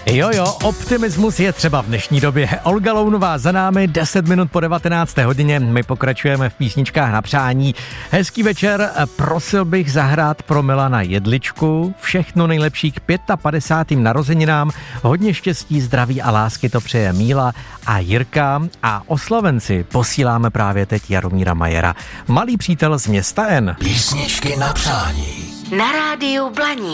Jo, optimismus je třeba v dnešní době. Olga Lounová za námi, 10 minut po 19. hodině. My pokračujeme v písničkách na přání. Hezký večer, prosil bych zahrát pro Milana Jedličku. Všechno nejlepší k 55. narozeninám. Hodně štěstí, zdraví a lásky to přeje Míla a Jirka. A oslovenci posíláme právě teď Jaromíra Majera. Malý přítel z města N. Písničky na přání. Na rádiu Blaník.